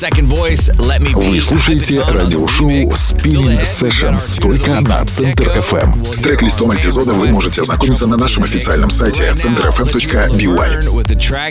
Вы слушаете радиошоу Spinning Sessions только на Центр FM. С трек-листом эпизода вы можете ознакомиться на нашем официальном сайте centerfm.by.